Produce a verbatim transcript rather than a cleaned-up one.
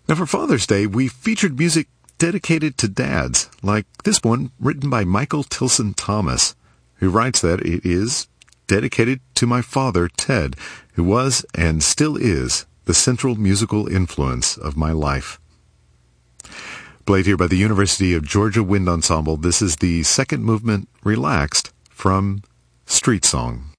Now, for Father's Day, we featured music dedicated to dads, like this one written by Michael Tilson Thomas, who writes that it is dedicated to my father, Ted, who was and still is the central musical influence of my life. Played here by the University of Georgia Wind Ensemble, this is the second movement, Relaxed, from Street Song.